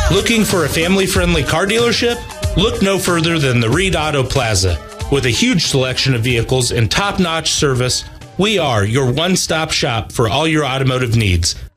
Looking for a family-friendly car dealership? Look no further than the Reed Auto Plaza. With a huge selection of vehicles and top-notch service, we are your one-stop shop for all your automotive needs.